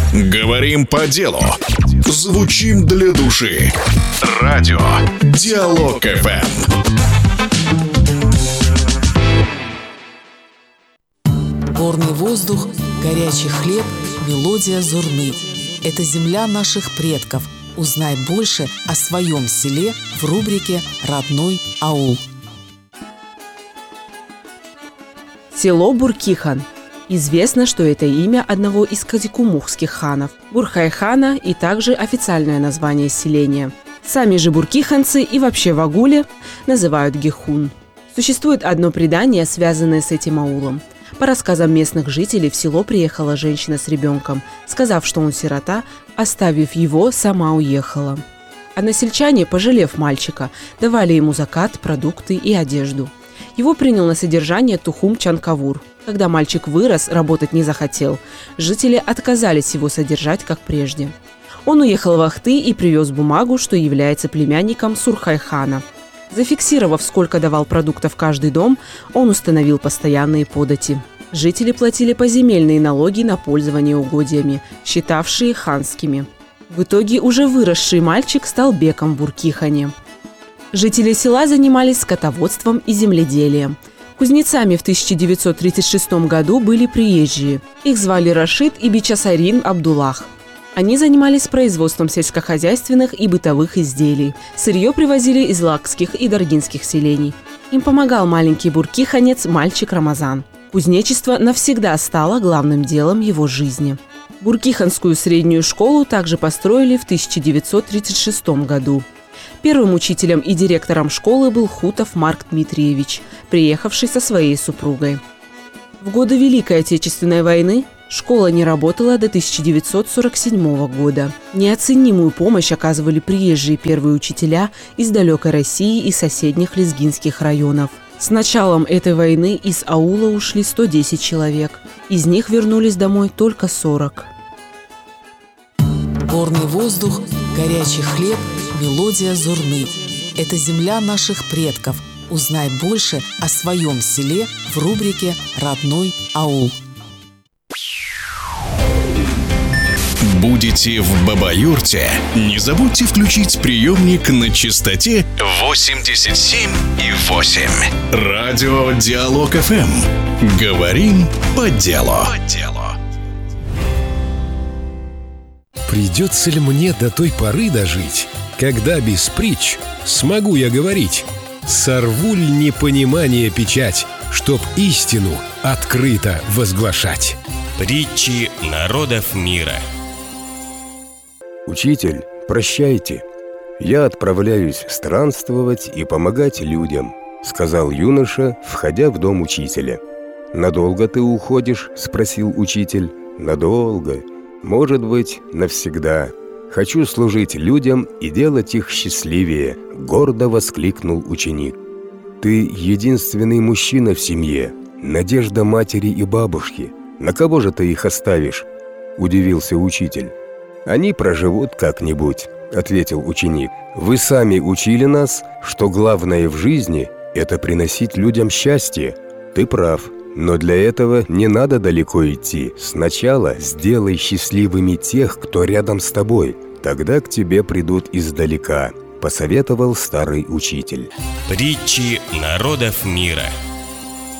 Говорим по делу. Звучим для души. Радио Диалог ФМ. Горный воздух, горячий хлеб, мелодия зурны. Это земля наших предков. Узнай больше о своем селе в рубрике «Родной аул». Село Буркихан. Известно, что это имя одного из кадикумухских ханов – Бурхай-хана, и также официальное название селения. Сами же буркиханцы и вообще в Агуле называют Гехун. Существует одно предание, связанное с этим аулом. По рассказам местных жителей, в село приехала женщина с ребенком, сказав, что он сирота, оставив его, сама уехала. Односельчане, пожалев мальчика, давали ему закат, продукты и одежду. Его принял на содержание Тухум Чанкавур. Когда мальчик вырос, работать не захотел. Жители отказались его содержать, как прежде. Он уехал в Ахты и привез бумагу, что является племянником Сурхай-хана. Зафиксировав, сколько давал продуктов каждый дом, он установил постоянные подати. Жители платили поземельные налоги на пользование угодьями, считавшие ханскими. В итоге уже выросший мальчик стал беком в Буркихане. Жители села занимались скотоводством и земледелием. Кузнецами в 1936 году были приезжие. Их звали Рашид и Бичасарин Абдуллах. Они занимались производством сельскохозяйственных и бытовых изделий. Сырье привозили из лакских и даргинских селений. Им помогал маленький буркиханец мальчик Рамазан. Кузнечество навсегда стало главным делом его жизни. Буркиханскую среднюю школу также построили в 1936 году. Первым учителем и директором школы был Хутов Марк Дмитриевич, приехавший со своей супругой. В годы Великой Отечественной войны школа не работала до 1947 года. Неоценимую помощь оказывали приезжие первые учителя из далекой России и соседних лезгинских районов. С началом этой войны из аула ушли 110 человек. Из них вернулись домой только 40. Горный воздух, горячий хлеб, мелодия зурны. Это земля наших предков. Узнай больше о своем селе в рубрике «Родной аул». Будете в Бабаюрте? Не забудьте включить приемник на частоте 87,8. Радио Диалог ФМ. Говорим по делу. Придется ли мне до той поры дожить, когда без притч смогу я говорить? Сорву ль непонимание печать, чтоб истину открыто возглашать? Притчи народов мира. «Учитель, прощайте, я отправляюсь странствовать и помогать людям», — сказал юноша, входя в дом учителя. «Надолго ты уходишь?» — спросил учитель. «Надолго. Может быть, навсегда. Хочу служить людям и делать их счастливее», — гордо воскликнул ученик. «Ты единственный мужчина в семье, надежда матери и бабушки. На кого же ты их оставишь?» — удивился учитель. «Они проживут как-нибудь», — ответил ученик. «Вы сами учили нас, что главное в жизни — это приносить людям счастье. Ты прав, но для этого не надо далеко идти. Сначала сделай счастливыми тех, кто рядом с тобой. Тогда к тебе придут издалека», — посоветовал старый учитель. Притчи народов мира.